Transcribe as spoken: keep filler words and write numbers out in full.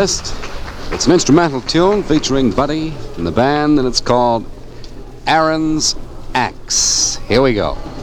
first. It's an instrumental tune featuring Buddy and the band, and it's called Aaron's Axe. Here we go.